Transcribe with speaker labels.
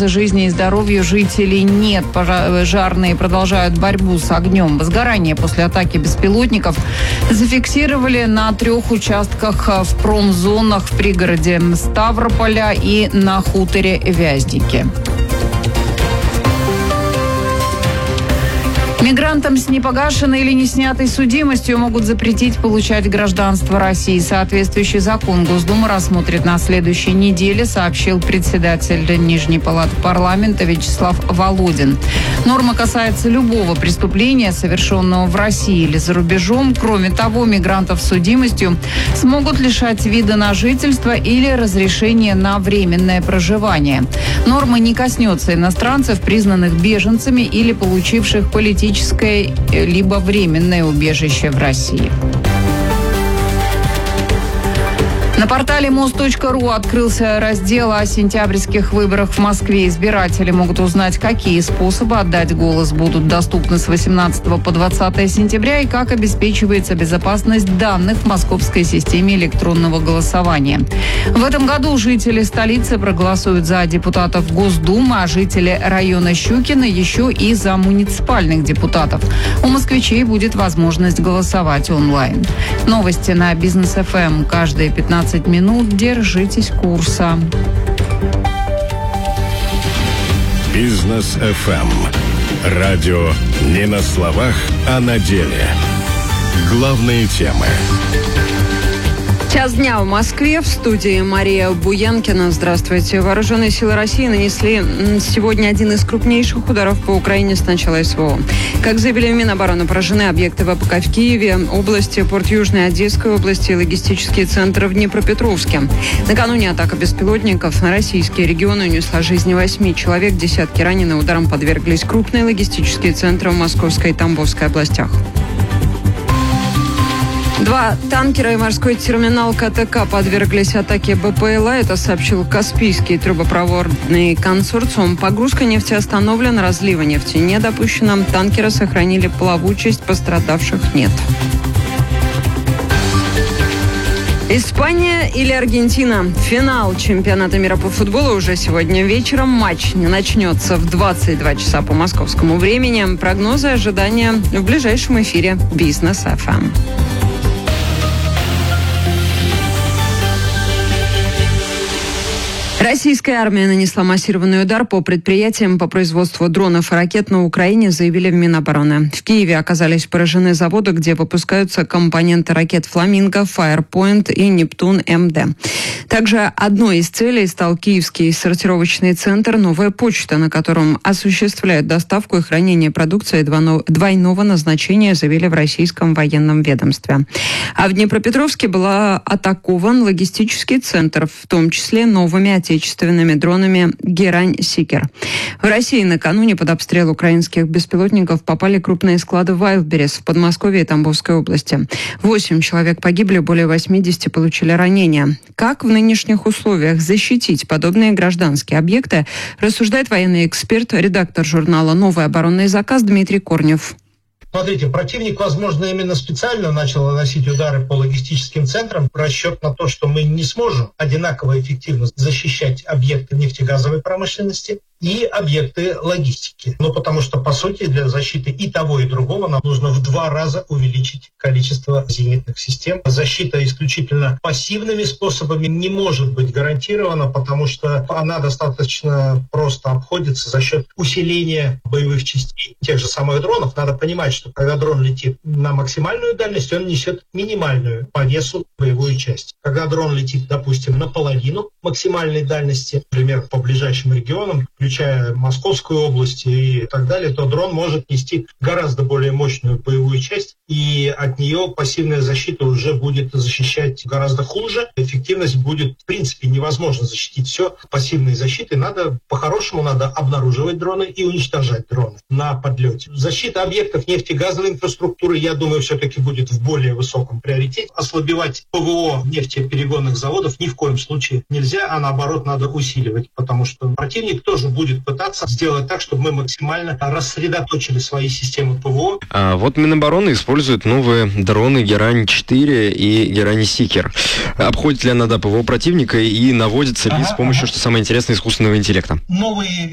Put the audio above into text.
Speaker 1: угрозы жизни и здоровью жителей нет. Пожарные продолжают борьбу с огнем. Возгорание после атаки беспилотников зафиксировали на 3 участках в промзонах в пригороде Ставрополя и на хуторе Вязники. Мигрантам с непогашенной или не снятой судимостью могут запретить получать гражданство России. Соответствующий закон Госдума рассмотрит на следующей неделе, сообщил председатель Нижней палаты парламента Вячеслав Володин. Норма касается любого преступления, совершенного в России или за рубежом. Кроме того, мигрантов с судимостью смогут лишать вида на жительство или разрешения на временное проживание. Норма не коснется иностранцев, признанных беженцами или получивших политическое либо временное убежище в России. На портале most.ru открылся раздел о сентябрьских выборах в Москве. Избиратели могут узнать, какие способы отдать голос будут доступны с 18 по 20 сентября и как обеспечивается безопасность данных в московской системе электронного голосования. В этом году жители столицы проголосуют за депутатов Госдумы, а жители района Щукино еще и за муниципальных депутатов. У москвичей будет возможность голосовать онлайн. Новости на Бизнес ФМ каждые 15 минут. Держитесь курса.
Speaker 2: Бизнес ФМ. Радио не на словах, а на деле. Главные темы.
Speaker 3: Час дня в Москве. В студии Мария Буянкина. Здравствуйте. Вооруженные силы России нанесли сегодня один из крупнейших ударов по Украине с начала СВО. Как заявили в Минобороны, поражены объекты ВПК в Киеве, области, порт Южной Одесской области и логистические центры в Днепропетровске. Накануне атака беспилотников на российские регионы унесла жизни 8 человек, десятки ранены. Ударом подверглись крупные логистические центры в Московской и Тамбовской областях. 2 танкера и морской терминал КТК подверглись атаке БПЛА. Это сообщил Каспийский трубопроводный консорциум. Погрузка нефти остановлена, разлива нефти не допущено. Танкеры сохранили плавучесть, пострадавших нет. Испания или Аргентина? Финал чемпионата мира по футболу уже сегодня вечером. Матч начнется в 22 часа по московскому времени. Прогнозы и ожидания в ближайшем эфире Бизнес ФМ. Российская армия нанесла массированный удар по предприятиям по производству дронов и ракет на Украине, заявили в Минобороны. В Киеве оказались поражены заводы, где выпускаются компоненты ракет «Фламинго», «Фаерпоинт» и «Нептун МД». Также одной из целей стал киевский сортировочный центр «Новая почта», на котором осуществляют доставку и хранение продукции двойного назначения, заявили в российском военном ведомстве. А в Днепропетровске был атакован логистический центр, в том числе новыми отечественными дронами «Герань-Сикер». В России накануне под обстрел украинских беспилотников попали крупные склады в Вайлдберрис в Подмосковье и Тамбовской области. 8 человек погибли, более 80 получили ранения. Как в нынешних условиях защитить подобные гражданские объекты, рассуждает военный эксперт, редактор журнала «Новый оборонный заказ» Дмитрий Корнев.
Speaker 4: Смотрите, противник, возможно, именно специально начал наносить удары по логистическим центрам в расчет на то, что мы не сможем одинаково эффективно защищать объекты нефтегазовой промышленности и объекты логистики. Ну, потому что, по сути, для защиты и того, и другого нам нужно в 2 раза увеличить количество зенитных систем. Защита исключительно пассивными способами не может быть гарантирована, потому что она достаточно просто обходится за счет усиления боевых частей тех же самых дронов. Надо понимать, что когда дрон летит на максимальную дальность, он несет минимальную по весу боевую часть. Когда дрон летит, допустим, наполовину максимальной дальности, например, по ближайшим регионам, включая Московскую область и так далее, то дрон может нести гораздо более мощную боевую часть, и от нее пассивная защита уже будет защищать гораздо хуже. Эффективность будет, в принципе, невозможно защитить все пассивной защитой. По-хорошему, надо обнаруживать дроны и уничтожать дроны на подлете. Защита объектов нефтегазовой инфраструктуры, я думаю, все-таки будет в более высоком приоритете. Ослабевать ПВО нефтеперегонных заводов ни в коем случае нельзя, а наоборот надо усиливать, потому что противник тоже будет пытаться сделать так, чтобы мы максимально рассредоточили свои системы ПВО.
Speaker 5: А вот Минобороны использует новые дроны Герань-4 и Герань-Сикер. Обходит ли она ПВО противника и наводится ли с помощью, что самое интересное, искусственного интеллекта?
Speaker 4: Новые